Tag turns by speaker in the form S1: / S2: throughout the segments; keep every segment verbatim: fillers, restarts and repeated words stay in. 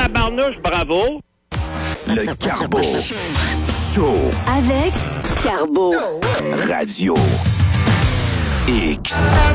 S1: tabarnouche, bravo.
S2: Le Carbo Show.
S3: Avec Carbo.
S2: Radio X.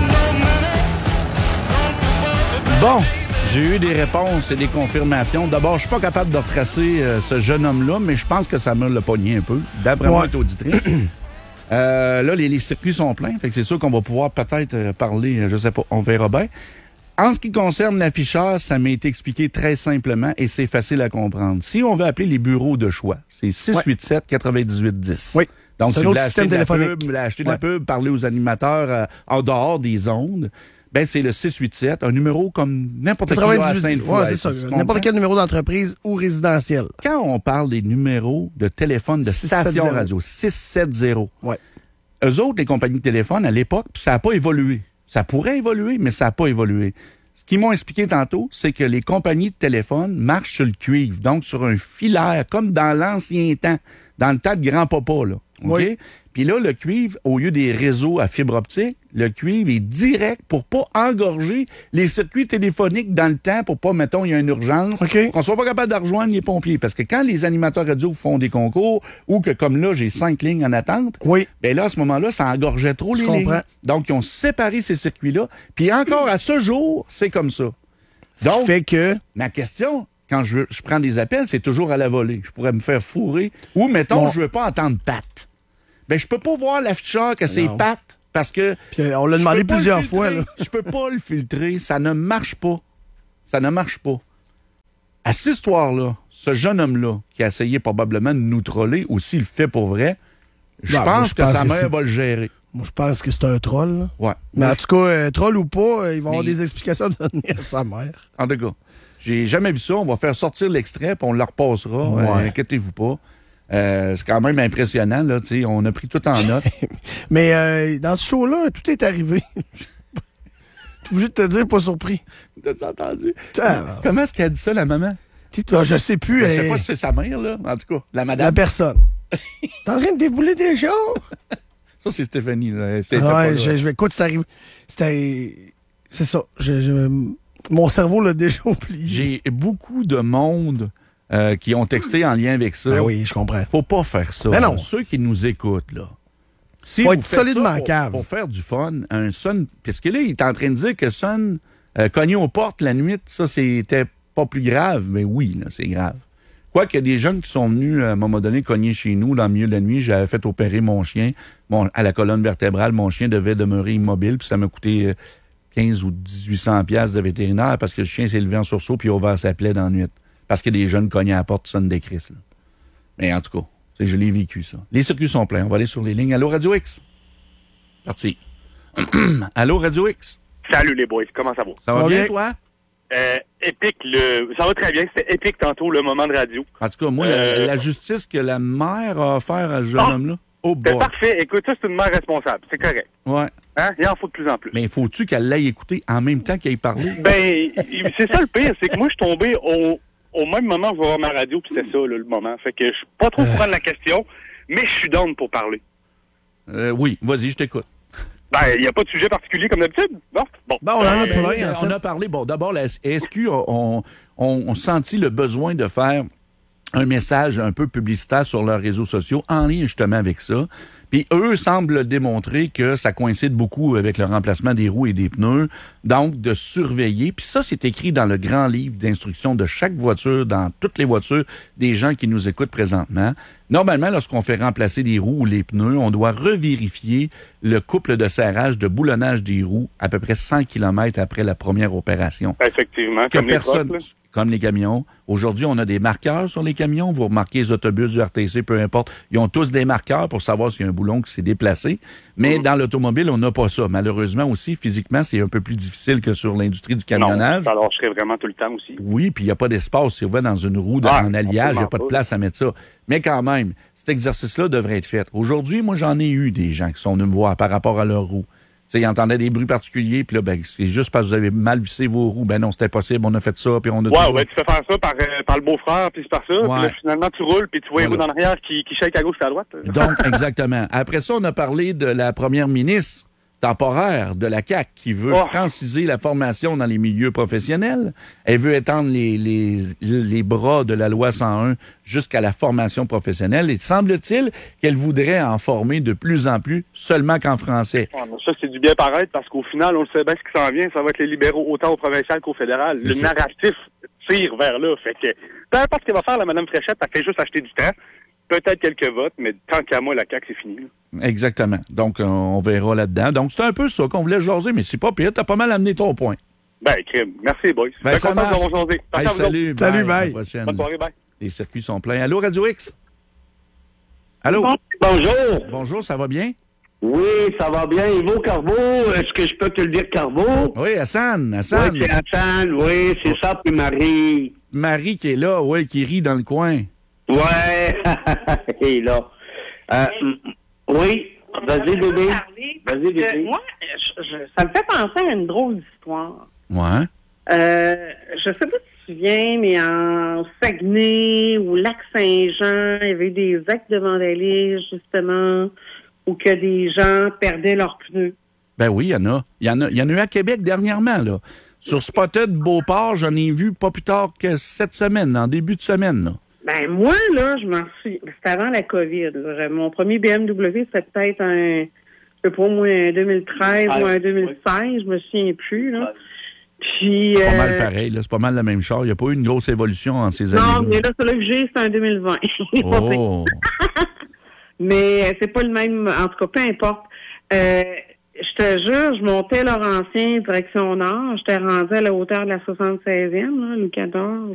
S4: Bon, j'ai eu des réponses et des confirmations. D'abord, je suis pas capable de retracer euh, ce jeune homme-là, mais je pense que ça me l'a pogné un peu. D'après moi, être auditrice. euh, là, les, les circuits sont pleins, fait que c'est sûr qu'on va pouvoir peut-être euh, parler, je sais pas, on verra bien. En ce qui concerne l'afficheur, ça m'a été expliqué très simplement et c'est facile à comprendre. Si on veut appeler les bureaux de choix, c'est six huit sept, neuf huit un zéro.
S5: Oui.
S4: Donc,
S5: c'est
S4: si
S5: un
S4: vous
S5: autre
S4: voulez
S5: système
S4: acheter de la
S5: téléphonique.
S4: pub, vous voulez acheter de
S5: Ouais.
S4: la pub, parler aux animateurs euh, en dehors des ondes, ben c'est le six huit sept, un numéro comme n'importe quel à
S5: quatre-vingt-dix-huit.
S4: Sainte-Foy.
S5: Ouais, c'est ça.
S4: Tu
S5: N'importe
S4: comprends?
S5: quel numéro d'entreprise ou résidentiel.
S4: Quand on parle des numéros de téléphone de
S5: six
S4: station
S5: sept zéro.
S4: radio, six sept zéro,
S5: Ouais.
S4: eux autres, les compagnies de téléphone, à l'époque, puis ça n'a pas évolué. Ça pourrait évoluer, mais ça n'a pas évolué. Ce qu'ils m'ont expliqué tantôt, c'est que les compagnies de téléphone marchent sur le cuivre, donc sur un filaire, comme dans l'ancien temps, dans le temps de grand-papa, là. OK?
S5: Oui.
S4: Puis là, le cuivre, au lieu des réseaux à fibre optique, le cuivre est direct pour pas engorger les circuits téléphoniques dans le temps, pour pas, mettons, il y a une urgence,
S5: OK.
S4: qu'on soit pas capable de rejoindre les pompiers. Parce que quand les animateurs radio font des concours, ou que comme là, j'ai cinq lignes en attente,
S5: Oui.
S4: ben là, à ce moment-là, ça engorgeait trop
S5: Je
S4: les
S5: comprends.
S4: lignes. Donc, ils ont séparé ces circuits-là. Puis encore à ce jour, c'est comme ça.
S5: Ce qui
S4: Donc,
S5: fait que...
S4: ma question, quand je, veux- je prends des appels, c'est toujours à la volée. Je pourrais me faire fourrer. Ou, mettons,
S5: Bon.
S4: je veux pas entendre Pat. Ben, je peux pas voir l'afficheur que c'est
S5: Non.
S4: Pat parce que...
S5: Puis euh, on l'a
S4: je
S5: demandé
S4: peux pas
S5: plusieurs
S4: le filtrer.
S5: fois, là.
S4: Je peux pas le filtrer. Ça ne marche pas. Ça ne marche pas. À cette histoire-là, ce jeune homme-là, qui a essayé probablement de nous troller, ou s'il le fait pour vrai, je
S5: Non, moi,
S4: pense
S5: je
S4: que
S5: pense
S4: sa
S5: que
S4: mère
S5: c'est-
S4: va le gérer.
S5: Moi, je pense que c'est un troll, là.
S4: Ouais.
S5: Mais en tout cas, euh, troll ou pas, euh, il va avoir
S4: Mais-
S5: des explications à donner à sa mère.
S4: En tout cas, j'ai jamais vu ça. On va faire sortir l'extrait, puis on le repassera.
S5: Ouais.
S4: Euh, inquiétez-vous pas. Euh, c'est quand même impressionnant, là. Tu sais, on a pris tout en note.
S5: Mais euh, dans ce show-là, tout est arrivé. Je suis obligé de te dire, pas surpris.
S4: T'as entendu?
S5: Ah,
S4: Comment est-ce qu'elle a dit ça, la maman?
S5: tu sais, je sais plus.
S4: Je sais
S5: elle-
S4: pas si c'est sa mère, là. En tout cas, la
S5: La
S4: madame.
S5: personne. T'es en train de débouler des choses?
S4: Ça, c'est Stéphanie, là. C'est
S5: Ah ouais, je, je, écoute, c'est arrivé. C'était. C'est ça. Je, je- mon cerveau l'a déjà oublié.
S4: J'ai beaucoup de monde euh, qui ont texté en lien avec ça.
S5: Ben oui, je comprends.
S4: Faut pas faire ça.
S5: Ben non.
S4: Ceux qui nous écoutent, là. Si
S5: Faut
S4: vous
S5: être
S4: faites
S5: solidement
S4: ça pour,
S5: cave.
S4: pour faire du fun, un son... Parce que là, il est en train de dire que son euh, cogner aux portes la nuit, ça, c'était pas plus grave. Mais oui, là, c'est grave. Quoique, il y a des jeunes qui sont venus, à un moment donné, cogner chez nous dans le milieu de la nuit. J'avais fait opérer mon chien. Bon, à la colonne vertébrale, mon chien devait demeurer immobile, puis ça m'a coûté euh, quinze ou dix-huit cents piastres de vétérinaire parce que le chien s'est levé en sursaut puis il a ouvert sa plaie dans la nuit. Parce que des jeunes cognaient à la porte, sonne des crises. Là. Mais en tout cas, c'est- je l'ai vécu, ça. Les circuits sont pleins. On va aller sur les lignes. Allô, Radio X? Parti. Allô, Radio X?
S1: Salut les boys, comment ça va?
S4: Ça va
S5: va
S4: bien,
S5: bien?
S4: toi?
S1: Euh, épique, le... ça va très bien. C'était épique tantôt, le moment de radio.
S4: En tout cas, moi, la,
S1: Euh,
S4: la justice que la mère a offert à ce jeune
S1: Ah!
S4: homme-là, oh
S1: C'est
S4: boy.
S1: parfait. Écoute, ça, c'est une mère responsable. C'est correct.
S4: Ouais.
S1: Hein? Il en faut de plus en plus.
S4: Mais faut-tu qu'elle l'aille écouter en même temps qu'elle ait parlé?
S1: Ben, il- c'est ça le pire, c'est que moi, je suis tombé au, au même moment où je vais voir ma radio, puis c'était ça, là, le moment. Fait que je suis pas trop au courant de la question, mais je suis down pour parler.
S4: Euh, oui, vas-y, je t'écoute.
S1: Ben, il n'y a pas de sujet particulier comme d'habitude? Non? Bon.
S5: Ben, on en a
S4: Ben,
S5: plein,
S4: oui,
S5: en
S4: on
S5: fait.
S4: a parlé, bon, d'abord, la S Q a on, on, on senti le besoin de faire un message un peu publicitaire sur leurs réseaux sociaux en lien justement avec ça. Puis eux semblent démontrer que ça coïncide beaucoup avec le remplacement des roues et des pneus, donc de surveiller. Puis ça, c'est écrit dans le grand livre d'instructions de chaque voiture, dans toutes les voitures des gens qui nous écoutent présentement. Normalement, lorsqu'on fait remplacer les roues ou les pneus, on doit revérifier le couple de serrage, de boulonnage des roues à peu près cent kilomètres après la première opération.
S1: Effectivement,
S4: Que
S1: comme les
S4: personne,
S1: trucks, là.
S4: comme les camions. Aujourd'hui, on a des marqueurs sur les camions. Vous remarquez les autobus du R T C, peu importe. Ils ont tous des marqueurs pour savoir s'il y a un boulon qui s'est déplacé. Mais
S1: Mm.
S4: dans l'automobile, on n'a pas ça. Malheureusement aussi, physiquement, c'est un peu plus difficile que sur l'industrie du camionnage.
S1: Non, alors je serais vraiment tout le temps aussi.
S4: Oui, puis il n'y a pas d'espace. Si on va dans une roue de-
S1: Ah,
S4: en alliage, il n'y a pas de
S1: absolument
S4: place à mettre ça. Mais quand même, cet exercice-là devrait être fait. Aujourd'hui, moi, j'en ai eu des gens qui sont venus me voir par rapport à leur roue. Tu sais, ils entendaient des bruits particuliers, puis là, ben, c'est juste parce que vous avez mal vissé vos roues. Ben non, c'était possible, on a fait ça, puis on a...
S1: Ouais,
S4: tout-
S1: ben, tu fais faire ça par, euh, par le beau-frère, puis c'est par ça.
S4: Ouais.
S1: Puis là, finalement, tu roules, puis tu vois les
S4: Voilà.
S1: roues en arrière qui, qui shake à gauche et à droite.
S4: Donc, exactement. Après ça, on a parlé de la première ministre temporaire de la C A Q qui veut
S1: Oh.
S4: franciser la formation dans les milieux professionnels. Elle veut étendre les, les, les bras de la loi cent un jusqu'à la formation professionnelle. Et semble-t-il qu'elle voudrait en former de plus en plus seulement qu'en français.
S1: Ah, mais ça, c'est du bien paraître parce qu'au final, on le sait bien ce qui s'en vient. Ça va être les libéraux autant au provincial qu'au fédéral.
S4: C'est
S1: Le
S4: ça.
S1: narratif tire vers là. Fait que peu importe ce qu'elle va faire, la Mme Fréchette, elle fait juste acheter du temps. Peut-être quelques votes, mais tant qu'à moi, la C A Q, c'est fini. Là.
S4: Exactement. Donc, on, on verra là-dedans. Donc, c'est un peu ça qu'on voulait jaser, mais c'est pas pire. T'as pas mal amené ton point.
S1: Ben, crime. Merci, boys.
S4: Ben,
S1: Ben,
S4: ça
S1: content
S4: marche.
S1: d'avoir jasé.
S4: Hey,
S1: Attention, vous autres.
S4: salut,
S5: Salut,
S4: bye.
S5: bye.
S4: À la prochaine.
S1: Bonne soirée, bye.
S4: Les circuits sont pleins. Allô, Radio X? Allô?
S6: Bonjour.
S4: Bonjour, ça va bien?
S6: Oui, ça va bien. Et vous, Carbo? Est-ce que je peux te le dire, Carbo?
S4: Oui, Hassan, Hassan.
S6: Oui, c'est Hassan. Oui, c'est ça, puis Marie.
S4: Marie qui est là, oui, qui rit dans le coin.
S6: Ouais. Et là. Euh, oui. Vas-y, bébé.
S7: Parler, parce
S6: Vas-y,
S7: que
S6: bébé.
S7: moi, je- je- ça me fait penser à une drôle d'histoire.
S4: Ouais.
S7: Euh, je sais pas si tu te souviens, mais en Saguenay ou Lac-Saint-Jean, il y avait eu des actes de vandalisme, justement, où que des gens perdaient leurs pneus.
S4: Ben oui, il y en a. Il y en a, il y en a eu à Québec dernièrement, là. Sur Spotted Beauport, j'en ai vu pas plus tard que cette semaine, en début de semaine, là.
S7: Ben moi, là, je m'en suis... C'était avant la COVID. là. Mon premier B M W, c'était peut-être un... Je sais pas, moi, un deux mille treize
S6: Ah,
S7: ou un deux mille seize, je me souviens plus, là. Puis...
S4: Pas
S7: euh,
S4: mal pareil, là. C'est pas mal le même char. Il n'y a pas eu une grosse évolution en ces années-là.
S7: Non, mais là, celui que j'ai, c'est un deux mille vingt.
S4: Oh!
S7: Mais c'est pas le même, en tout cas, peu importe. Euh, je te jure, je montais Laurentien, direction nord. J'étais rendue à la hauteur de la soixante-seizième, là, Louis quatorze.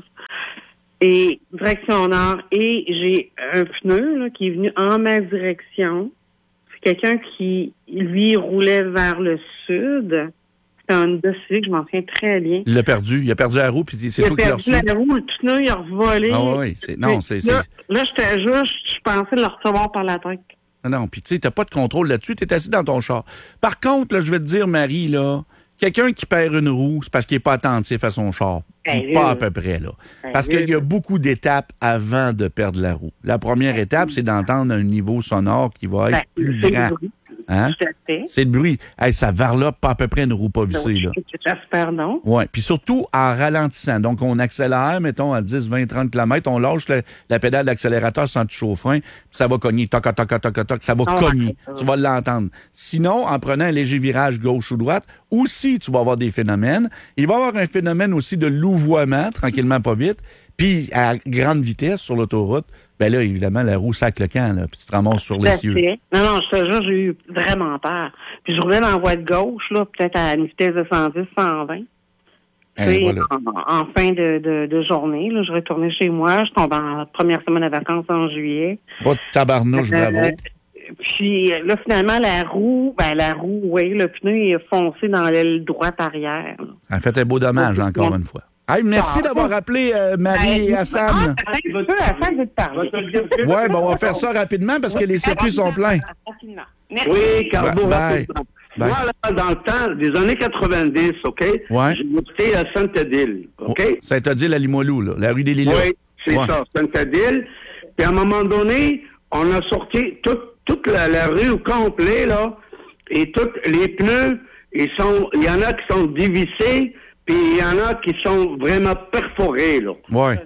S7: Et direction nord. Et j'ai un pneu là, qui est venu en ma direction. C'est quelqu'un qui, lui, roulait vers le sud. C'était un Honda Civic, je m'en souviens très bien.
S4: Il l'a perdu. Il a perdu la roue, puis c'est
S7: Il a
S4: toi qui l'as
S7: perdu
S4: reçu.
S7: la roue, le pneu, il a revolé.
S4: Ah oui, c'est, non, c'est, c'est,
S7: Là, là je te jure, je je pensais le recevoir par la tête.
S4: non, non, puis tu sais, t'as pas de contrôle là-dessus, t'es assis dans ton char. Par contre, là, je vais te dire, Marie, là, quelqu'un qui perd une roue, c'est parce qu'il est pas attentif à son char.
S7: Ben,
S4: Ou pas
S7: là.
S4: à peu près, là.
S7: Ben,
S4: Parce
S7: là.
S4: qu'il y a beaucoup d'étapes avant de perdre la roue. La première étape, c'est d'entendre un niveau sonore qui va être
S7: Ben,
S4: plus
S7: c'est
S4: grand.
S7: le bruit.
S4: Hein?
S7: Tout à fait.
S4: C'est le bruit. Hey, ça varlope pas à peu près une roue pas vissée, là.
S7: J'espère non.
S4: Ouais, puis surtout en ralentissant. Donc, on accélère, mettons, à dix, vingt, trente kilomètres, on lâche le- la pédale d'accélérateur sans toucher au frein, puis ça va cogner, toc, toc, toc, toc, toc, ça va
S7: Ah,
S4: cogner.
S7: ouais.
S4: Tu vas l'entendre. Sinon, en prenant un léger virage gauche ou droite, aussi, tu vas avoir des phénomènes. Il va y avoir un phénomène aussi de louvoiement, tranquillement, pas vite. Puis, à grande vitesse sur l'autoroute, ben là, évidemment, la roue sac le camp, là, puis tu te ramasses sur
S7: Tout
S4: les
S7: à
S4: cieux.
S7: fait. Non, non, je te jure, j'ai eu vraiment peur. Puis je roulais dans la voie de gauche, là, peut-être à une vitesse de cent dix, cent vingt.
S4: Hein,
S7: Puis,
S4: voilà.
S7: en, en fin de, de, de journée, là, je retournais chez moi. Je tombe en première semaine de vacances en juillet.
S4: Pas de tabarnouche, bravo.
S7: Euh, Puis là, finalement, la roue, ben la roue, oui, le pneu est foncé dans l'aile droite arrière. là.
S4: Ça a fait un beau dommage, encore une fois. Hey, merci d'avoir appelé euh, Marie et Hassan.
S7: Ah, attends un peu, Hassan veut te parler.
S4: Ouais, ben on va faire ça rapidement parce que les circuits sont pleins.
S7: Rapidement. Merci.
S6: Oui, Carbo,
S4: Bye.
S6: rapidement.
S4: Bye.
S6: Moi, là, dans le temps des années quatre-vingt-dix, OK?
S4: Ouais.
S6: J'ai habité à Sainte-Adèle, OK?
S4: Saint-Odile à Limoilou, là, la rue des Lilas.
S6: Oui, c'est
S4: Ouais.
S6: ça, Sainte-Adèle. Puis à un moment donné, on a sorti toute, toute la, la rue au complet, là, et tous les pneus, ils sont, il y en a qui sont dévissés, puis il y en a qui sont vraiment perforés, là.
S4: Ouais.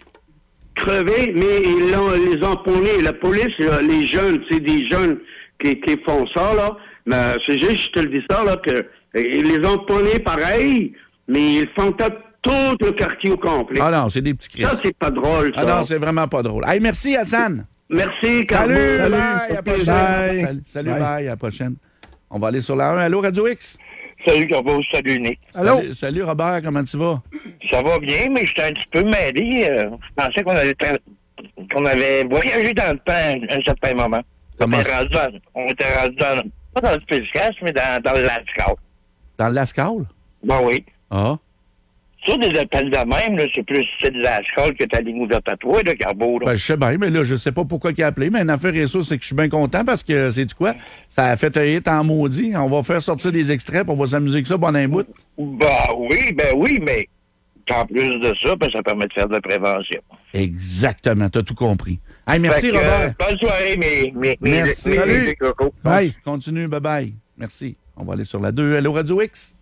S6: Crevés, mais ils l'ont, les ont pognés. La police, là, les jeunes, c'est des jeunes qui, qui font ça, là. Mais c'est juste, je te le dis ça, là, que ils les ont pognés pareil, mais ils font tout, tout le quartier au complet.
S4: Ah non, c'est des petits cris.
S6: Ça, c'est pas drôle, ça.
S4: Ah non, c'est vraiment pas drôle. Hey, merci, Hassan.
S6: Merci, Carbo.
S4: Salut,
S5: Salut.
S4: bye, à la prochaine.
S5: Bye.
S4: Salut, salut,
S5: Bye.
S4: bye, à la prochaine. On va aller sur la un. Allô, Radio X?
S8: Salut, Carbo, salut, Nick.
S5: Allô?
S4: Salut, salut, Robert, comment tu vas?
S8: Ça va bien, mais j'étais un petit peu mêlé. euh, je pensais qu'on avait, tra- qu'on avait voyagé dans le temps à un certain moment.
S4: Comment
S8: on était
S4: ça?
S8: rendu dans, on était rendu dans, pas dans le Spécicasse, mais dans, dans le Lascar.
S4: Dans le Lascal?
S8: Ben oui.
S4: Ah.
S8: Ça, des appels de même, là, c'est plus c'est de Lascar que ta ligne ouverte à toi, là, Carbo. Là.
S4: Ben, je sais bien, mais là, je sais pas pourquoi il a appelé, mais une affaire et ça, c'est que je suis bien content parce que, sais-tu quoi? Ça a fait un hit en maudit. On va faire sortir des extraits, puis on va s'amuser avec ça pendant un bout.
S8: Ben oui, ben oui, mais en plus de ça, ben, ça permet de faire de la prévention.
S4: Exactement, t'as tout compris. Hey, merci,
S8: Fait que,
S4: Robert.
S8: euh, bonne soirée, mes, mes, mes,
S4: Merci.
S8: mes-
S5: Salut.
S8: mes cocos.
S5: Bye.
S4: Continue, bye-bye. Merci. On va aller sur la deux. Allô, Radio X?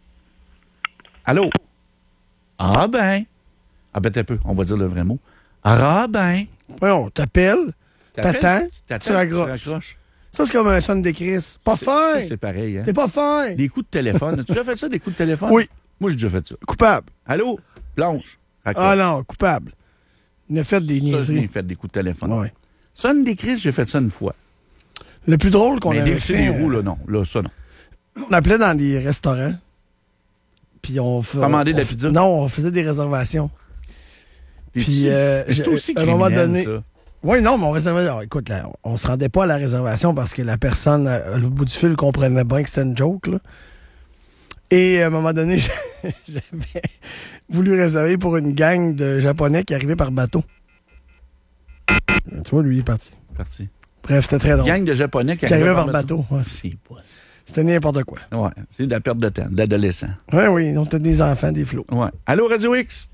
S4: Allô? Ah ben. Ah ben, t'as peu. On va dire le vrai mot. Ah ben.
S5: Ouais, on t'appelle, t'attends, tu raccroches. Ça, c'est comme un son de Chris. Pas fin!
S4: Ça, c'est pareil, hein?
S5: T'es pas fin!
S4: Des coups de téléphone. As-tu déjà fait ça, des coups de téléphone?
S5: Oui.
S4: Moi, j'ai déjà fait ça.
S5: Coupable.
S4: Allô? Blanche. Raccroche.
S5: Ah non, coupable. Il a fait des niaiseries.
S4: Ça, j'ai fait des coups de téléphone.
S5: Ouais.
S4: Sonne des crises, j'ai fait ça une fois.
S5: Le plus drôle qu'on
S4: Mais
S5: avait
S4: des
S5: fait...
S4: des roues, là, non. Là, ça, non.
S5: On appelait dans des restaurants. Puis on...
S4: Commander de la pizza?
S5: Non, on faisait des réservations.
S4: Des
S5: Puis, euh,
S4: c'est aussi
S5: à un moment donné...
S4: ça.
S5: Oui, non, mais on réservait... Alors, écoute, là, on se rendait pas à la réservation parce que la personne, à l'autre bout du fil, comprenait bien que c'était une joke, là. Et à un moment donné, j'avais voulu réserver pour une gang de Japonais qui arrivaient par bateau. Tu vois, lui, il est parti.
S4: Parti.
S5: Bref, c'était très drôle.
S4: Gang de Japonais qui,
S5: qui arrivaient par, par
S4: bateau.
S5: bateau. Ouais.
S4: C'est pas...
S5: C'était n'importe quoi.
S4: Ouais, c'est de la perte de temps, d'adolescents.
S5: Oui, oui, on était des enfants, des flots.
S4: Ouais. Allô, Radio X?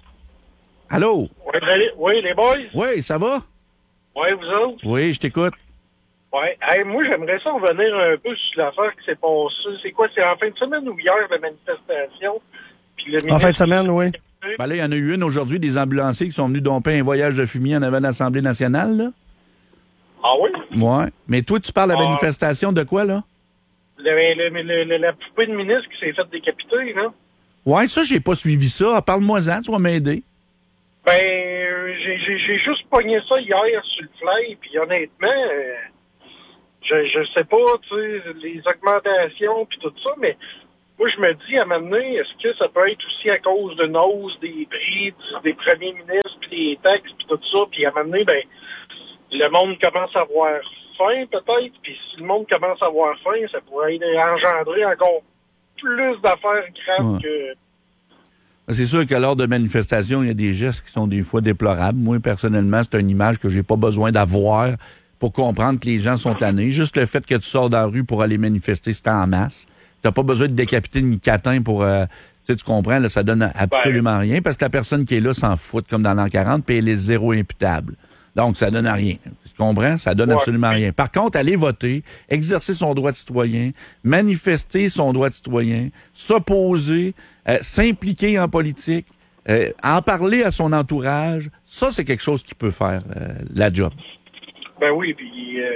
S4: Allô?
S9: Oui, oui, les boys?
S4: Oui, ça va?
S9: Oui, vous autres?
S4: Oui, je t'écoute.
S9: Oui. Hey, moi, j'aimerais ça revenir un peu sur l'affaire qui s'est passée. C'est quoi? C'est en fin de semaine ou hier, la manifestation? Puis le
S5: en fin de semaine, oui.
S4: Ben là, il y en a eu une aujourd'hui, des ambulanciers qui sont venus domper un voyage de fumier en avant de l'Assemblée nationale, là.
S9: Ah oui?
S4: Oui. Mais toi, tu parles de la
S9: ah.
S4: manifestation de quoi, là?
S9: Le, le, le, le, la poupée de ministre qui s'est faite décapiter, là.
S4: Ouais, ça, j'ai pas suivi ça. Parle-moi-en, tu vas m'aider.
S9: Ben, euh, j'ai, j'ai, j'ai juste pogné ça hier sur le fly, puis honnêtement, euh, je, je sais pas, tu sais, les augmentations puis tout ça, mais moi, je me dis, à un moment donné, est-ce que ça peut être aussi à cause d'une hausse des prix des premiers ministres puis des taxes puis tout ça, puis à un moment donné, ben, le monde commence à avoir faim, peut-être, puis si le monde commence à avoir faim, ça pourrait engendrer encore plus d'affaires graves ouais. que...
S4: C'est sûr que lors de manifestations, il y a des gestes qui sont des fois déplorables. Moi, personnellement, c'est une image que j'ai pas besoin d'avoir pour comprendre que les gens sont tannés. Juste le fait que tu sors dans la rue pour aller manifester, c'est en masse. T'as pas besoin de décapiter ni catin pour... Euh, tu sais, tu comprends, là, ça donne absolument ouais. rien parce que la personne qui est là s'en fout, comme dans l'an quarante, puis elle est zéro imputable. Donc, ça donne rien. Tu comprends? Ça donne ouais. absolument rien. Par contre, aller voter, exercer son droit de citoyen, manifester son droit de citoyen, s'opposer, euh, s'impliquer en politique, euh, en parler à son entourage, ça, c'est quelque chose qui peut faire euh, la job.
S9: Ben oui, puis euh,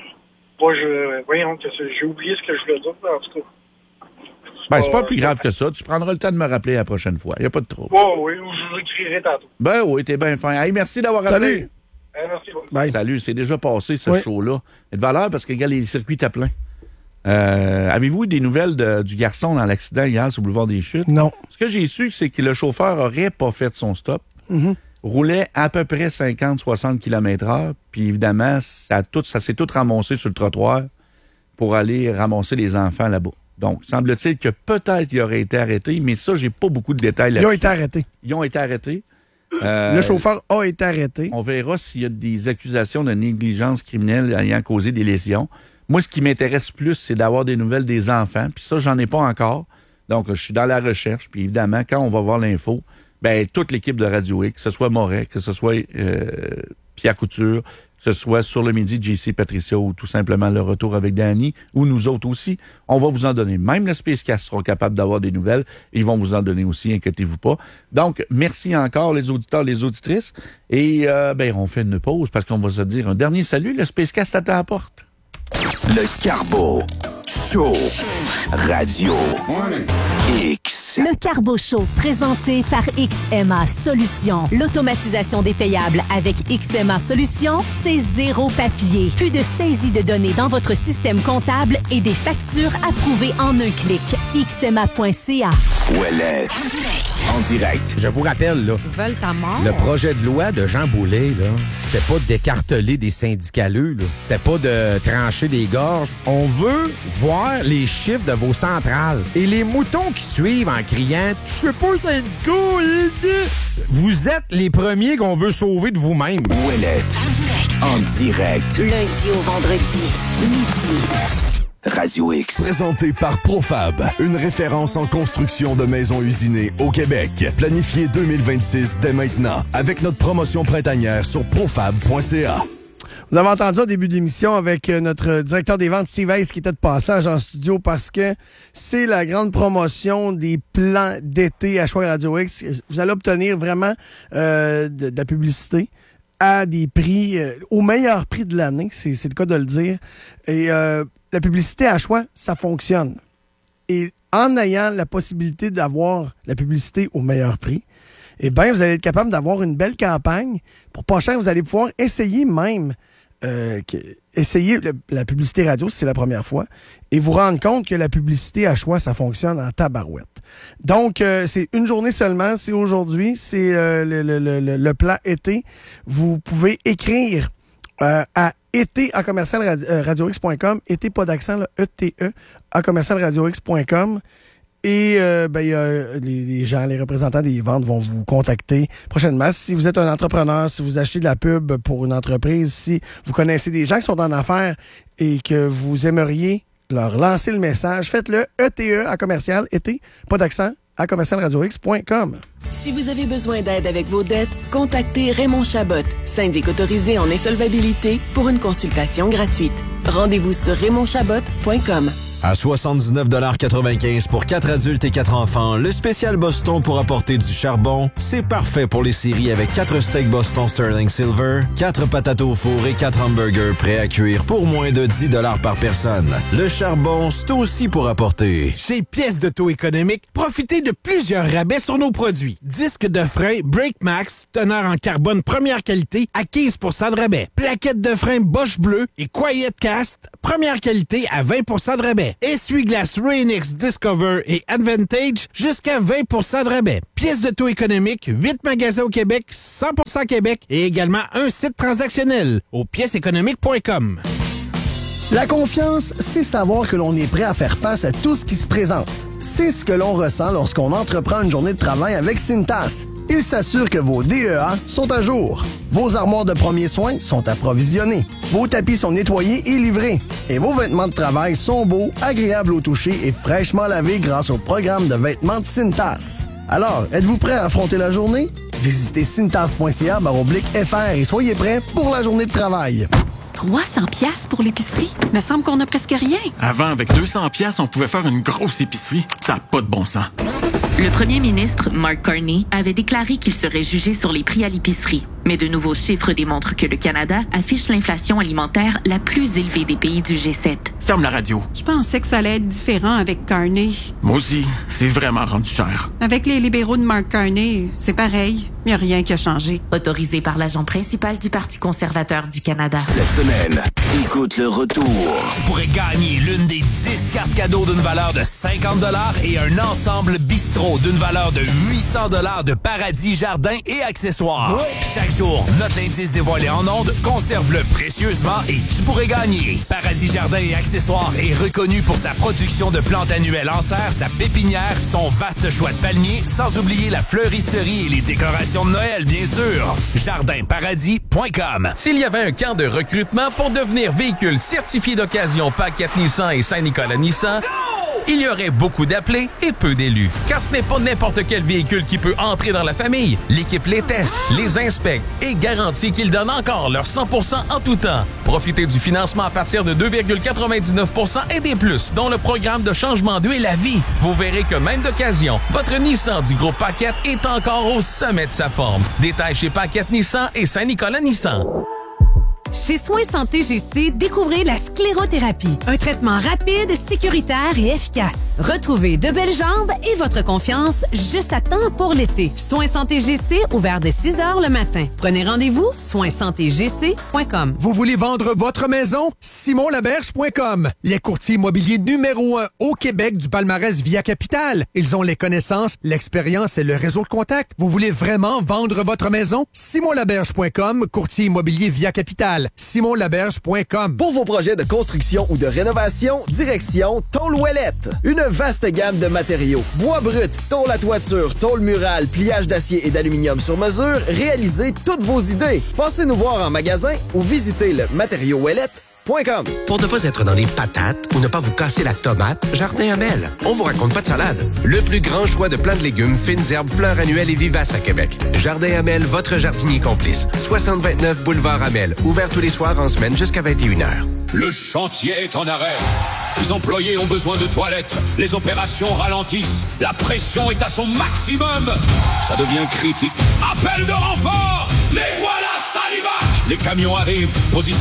S9: moi, je, voyons, j'ai oublié ce que je voulais dire, en tout cas.
S4: Ben, c'est pas plus grave que ça. Tu prendras le temps de me rappeler la prochaine fois. Il n'y a pas de trouble.
S9: Oh, oui, ou je vous écrirai tantôt.
S4: Ben oui, t'es bien fin. Hey, merci d'avoir
S5: Salut.
S4: appelé.
S9: Eh, merci beaucoup.
S4: Bye. Salut, c'est déjà passé ce
S5: oui.
S4: show-là. Et de valeur parce que, regarde, les circuits étaient pleins. Euh, avez-vous eu des nouvelles de, du garçon dans l'accident hier sur le boulevard des Chutes?
S5: Non.
S4: Ce que j'ai su, c'est que le chauffeur aurait pas fait son stop.
S5: Mm-hmm.
S4: Roulait à peu près cinquante à soixante kilomètres heure. Puis évidemment, ça, tout, ça s'est tout ramassé sur le trottoir pour aller ramasser les enfants là-bas. Donc, semble-t-il que peut-être il aurait été arrêté, mais ça, j'ai pas beaucoup de détails là-dessus.
S5: Ils ont été arrêtés.
S4: Ils ont été arrêtés. Euh,
S5: le chauffeur a été arrêté.
S4: On verra s'il y a des accusations de négligence criminelle ayant causé des lésions. Moi, ce qui m'intéresse plus, c'est d'avoir des nouvelles des enfants. Puis ça, j'en ai pas encore. Donc, je suis dans la recherche. Puis évidemment, quand on va voir l'info, ben toute l'équipe de Radio X, que ce soit Moret, que ce soit euh, Pierre Couture, que ce soit sur le midi J C Patricia ou tout simplement le retour avec Danny, ou nous autres aussi, on va vous en donner. Même le Spacecast seront capables d'avoir des nouvelles. Ils vont vous en donner aussi, inquiétez-vous pas. Donc, merci encore les auditeurs, les auditrices. Et euh, ben on fait une pause parce qu'on va se dire un dernier salut. Le Spacecast attend à la porte.
S2: Le Carbo Show Radio X.
S3: Le Carbo Show, présenté par X M A Solutions. L'automatisation des payables avec X M A Solutions, c'est zéro papier. Plus de saisie de données dans votre système comptable et des factures approuvées en un clic. X M A point C A.
S2: Ouellette. En direct.
S10: Je vous rappelle, là,
S11: Ils veulent ta mort.
S10: le projet de loi de Jean Boulet, là, c'était pas d'écarteler des syndicaleux, là. C'était pas de trancher des gorges. On veut voir les chiffres de vos centrales. Et les moutons qui suivent en criant « Je sais pas, syndicat! » Vous êtes les premiers qu'on veut sauver de vous-même.
S2: Ouellette. En direct.
S3: Lundi au vendredi, midi.
S2: Radio X.
S12: Présenté par Profab, une référence en construction de maisons usinées au Québec. Planifié deux mille vingt-six dès maintenant avec notre promotion printanière sur profab point c a.
S5: Vous avez entendu au début d'émission avec notre directeur des ventes, Steve Hayes, qui était de passage en studio parce que c'est la grande promotion des plans d'été à Choix Radio X. Vous allez obtenir vraiment euh, de, de la publicité à des prix, euh, au meilleur prix de l'année, c'est, c'est le cas de le dire. Et euh, la publicité à Choix, ça fonctionne. Et en ayant la possibilité d'avoir la publicité au meilleur prix, eh bien, vous allez être capable d'avoir une belle campagne. Pour pas cher, vous allez pouvoir essayer même Euh, que, essayez le, la publicité radio si c'est la première fois et vous rendre compte que la publicité à Choix, ça fonctionne en tabarouette. Donc, euh, c'est une journée seulement, c'est aujourd'hui, c'est euh, le, le, le, le plan été. Vous pouvez écrire euh, à été à commercial radio x point com, été pas d'accent, là, E T E, à commercial radio x point com. Et euh, ben, euh, les, les gens, les représentants des ventes vont vous contacter prochainement. Si vous êtes un entrepreneur, si vous achetez de la pub pour une entreprise, si vous connaissez des gens qui sont en affaires et que vous aimeriez leur lancer le message, faites-le E T E à commercial, été, pas d'accent, à commercial radio x point com.
S11: Si vous avez besoin d'aide avec vos dettes, contactez Raymond Chabot, syndic autorisé en insolvabilité, pour une consultation gratuite. Rendez-vous sur raymond chabot point com.
S13: À soixante-dix-neuf quatre-vingt-quinze pour quatre adultes et quatre enfants, le spécial Boston pour apporter du charbon, c'est parfait pour les séries avec quatre steaks Boston Sterling Silver, quatre patates au four et quatre hamburgers prêts à cuire pour moins de dix dollars par personne. Le charbon, c'est aussi pour apporter.
S14: Chez Pièces d'Auto Économique, profitez de plusieurs rabais sur nos produits. Disque de frein Brake Max, teneur en carbone première qualité à quinze pour cent de rabais. Plaquettes de frein Bosch Bleu et Quiet Cast, première qualité à vingt pour cent de rabais. Essuie-glace Rain-X Discover et Advantage jusqu'à vingt pour cent de rabais. Pièces d'auto économique, huit magasins au Québec, cent pour cent Québec et également un site transactionnel au pièces économiques point com.
S15: La confiance, c'est savoir que l'on est prêt à faire face à tout ce qui se présente. C'est ce que l'on ressent lorsqu'on entreprend une journée de travail avec Cintas. Il s'assure que vos D E A sont à jour. Vos armoires de premiers soins sont approvisionnées. Vos tapis sont nettoyés et livrés. Et vos vêtements de travail sont beaux, agréables au toucher et fraîchement lavés grâce au programme de vêtements de Cintas. Alors, êtes-vous prêt à affronter la journée? Visitez cintas point c a baroblique F R et soyez prêts pour la journée de travail.
S16: trois cents piastres pour l'épicerie? Me semble qu'on a presque rien.
S17: Avant, avec deux cents piastres, on pouvait faire une grosse épicerie. Ça n'a pas de bon sens.
S18: Le premier ministre, Mark Carney, avait déclaré qu'il serait jugé sur les prix à l'épicerie. Mais de nouveaux chiffres démontrent que le Canada affiche l'inflation alimentaire la plus élevée des pays du G sept.
S17: Ferme la radio.
S16: Je pensais que ça allait être différent avec Carney.
S17: Moi aussi, c'est vraiment rendu cher.
S16: Avec les libéraux de Mark Carney, c'est pareil. Il n'y a rien qui a changé.
S18: Autorisé par l'agent principal du Parti conservateur du Canada.
S2: Cette semaine, écoute le retour.
S19: Tu pourrais gagner l'une des dix cartes cadeaux d'une valeur de cinquante dollars et un ensemble bistrot d'une valeur de huit cents dollars de paradis, jardins et accessoires. Ouais. Chaque jour, notre indice dévoilé en ondes, conserve-le précieusement et tu pourrais gagner. Paradis Jardins et Accessoires est reconnu pour sa production de plantes annuelles en serre, sa pépinière, son vaste choix de palmiers, sans oublier la fleuristerie et les décorations de Noël, bien sûr. jardin paradis point com.
S20: S'il y avait un camp de recrutement pour devenir véhicule certifié d'occasion Paquette Nissan et Saint-Nicolas Nissan, Go! Il y aurait beaucoup d'appelés et peu d'élus. Car ce n'est pas n'importe quel véhicule qui peut entrer dans la famille. L'équipe les teste, les inspecte et garantit qu'ils donnent encore leur cent pour cent en tout temps. Profitez du financement à partir de deux virgule quatre-vingt-dix-neuf pour cent et des plus, dont le programme de changement d'eux est la vie. Vous verrez que même d'occasion, votre Nissan du groupe Paquette est encore au sommet de sa forme. Détails chez Paquette Nissan et Saint-Nicolas Nissan.
S3: Chez Soins Santé G C, découvrez la sclérothérapie. Un traitement rapide, sécuritaire et efficace. Retrouvez de belles jambes et votre confiance juste à temps pour l'été. Soins Santé G C, ouvert de six heures le matin. Prenez rendez-vous, soins santé g c point com.
S14: Vous voulez vendre votre maison? simon laberge point com. Les courtiers immobiliers numéro un au Québec du palmarès Via Capital. Ils ont les connaissances, l'expérience et le réseau de contacts. Vous voulez vraiment vendre votre maison? simon laberge point com, courtier immobilier Via Capital. simon laberge point com.
S21: Pour vos projets de construction ou de rénovation, direction Tôle Ouellette. Une vaste gamme de matériaux. Bois brut, tôle à toiture, tôle murale, pliage d'acier et d'aluminium sur mesure, réalisez toutes vos idées. Passez nous voir en magasin ou visitez le matériau ouellette point com.
S1: Pour ne pas être dans les patates ou ne pas vous casser la tomate, Jardin Amel. On vous raconte pas de salade. Le plus grand choix de plants de légumes, fines herbes, fleurs annuelles et vivaces à Québec. Jardin Amel, votre jardinier complice. soixante vingt-neuf boulevard Amel. Ouvert tous les soirs en semaine jusqu'à vingt et une heures.
S22: Le chantier est en arrêt. Les employés ont besoin de toilettes. Les opérations ralentissent. La pression est à son maximum. Ça devient critique. Appel de renfort. Les voilà, Salivac. Les camions arrivent. Position